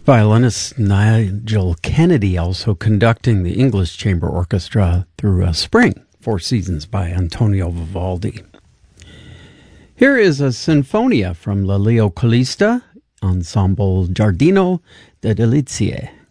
Violinist Nigel Kennedy also conducting the English Chamber Orchestra through Spring, Four Seasons by Antonio Vivaldi. Here is a sinfonia from La Leo Calista, Ensemble Giardino de Delizie.